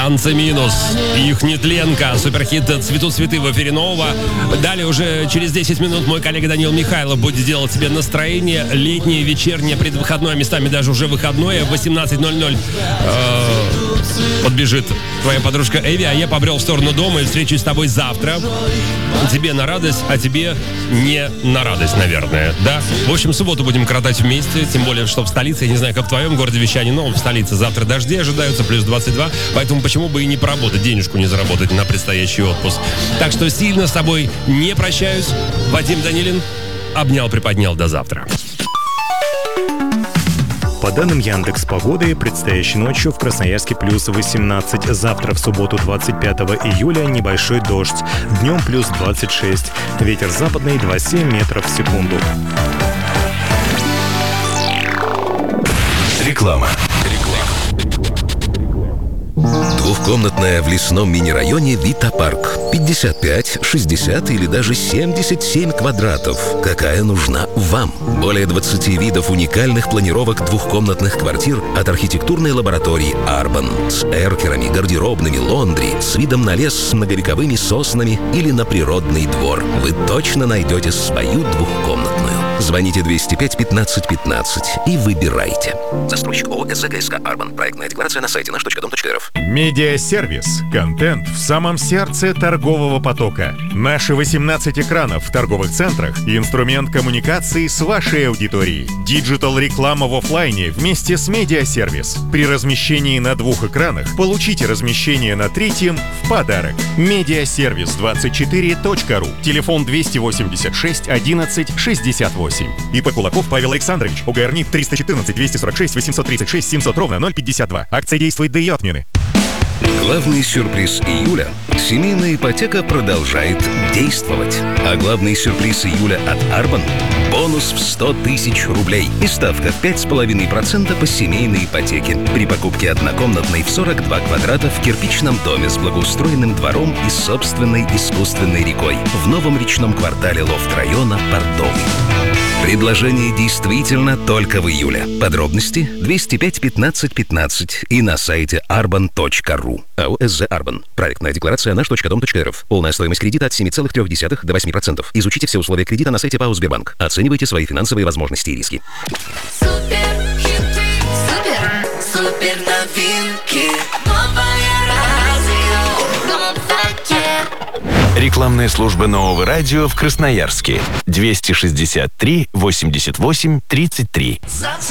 Танцы минус. Их нетленка. Суперхит «Цветут цветы» в эфире Нового. Далее уже через 10 минут мой коллега Даниил Михайлов будет делать тебе настроение летнее, вечернее, предвыходное, местами даже уже выходное. В 18:00 подбежит твоя подружка Эви, а я побрел в сторону дома и встречусь с тобой завтра. Тебе на радость, а тебе не на радость, наверное, да? В общем, субботу будем коротать вместе, тем более, что в столице, я не знаю, как в твоем городе вещание, но в столице завтра дожди ожидаются, плюс 22, поэтому почему бы и не поработать, денежку не заработать на предстоящий отпуск. Так что сильно с тобой не прощаюсь. Вадим Данилин обнял, приподнял, до завтра. По данным Яндекс.Погоды, предстоящей ночью в Красноярске плюс 18, завтра в субботу 25 июля небольшой дождь, днем плюс 26, ветер западный 2,7 метров в секунду. Реклама. Двухкомнатная в лесном мини-районе Вита-парк. 55, 60 или даже 77 квадратов. Какая нужна вам? Более 20 видов уникальных планировок двухкомнатных квартир от архитектурной лаборатории Арбан. С эркерами, гардеробными, лондри, с видом на лес с многовековыми соснами или на природный двор. Вы точно найдете свою двухкомнатную. Звоните 205 15 15 и выбирайте. Застройщик ООО СЗКСК Арбан. Проектная декларация на сайте наш.дом.рф. Медиасервис. Контент в самом сердце торгового потока. Наши 18 экранов в торговых центрах – инструмент коммуникации с вашей аудиторией. Диджитал-реклама в офлайне вместе с медиасервис. При размещении на 2 экранах получите размещение на 3 в подарок. Медиасервис24.ру. Телефон 286 11 68. ИП Кулаков Павел Александрович. УГР НИП 314 246 836 700 ровно 052. Акция действует до ее отмены. Главный сюрприз июля – семейная ипотека продолжает действовать. А главный сюрприз июля от Арбан – бонус в 100 тысяч рублей и ставка в 5,5% по семейной ипотеке при покупке однокомнатной в 42 квадрата в кирпичном доме с благоустроенным двором и собственной искусственной рекой в новом речном квартале лофт-района Портовый. Предложение действительно только в июле. Подробности 205 15 15 и на сайте arban.ru. АО СЗ Арбан. Проектная декларация наш.дом.рф. Полная стоимость кредита от 7,3 до 8%. Изучите все условия кредита на сайте ПАО Сбербанк. Оценивайте свои финансовые возможности и риски. Супер новинки. Новое радио. Рекламная служба Нового радио в Красноярске. 263 88 33.